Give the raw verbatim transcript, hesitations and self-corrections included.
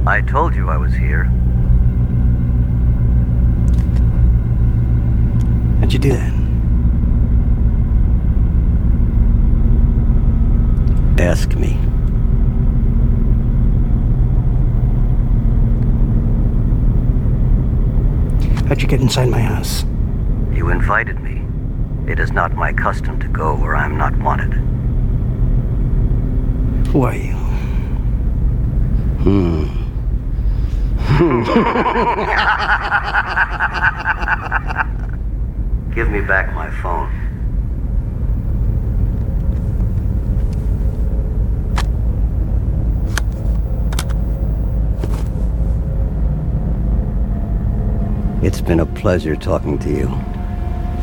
I told you I was here. How'd you do that? Ask me. How'd you get inside my house? You invited me. It is not my custom to go where I'm not wanted. Who are you? Hmm. Give me back my phone. It's been a pleasure talking to you.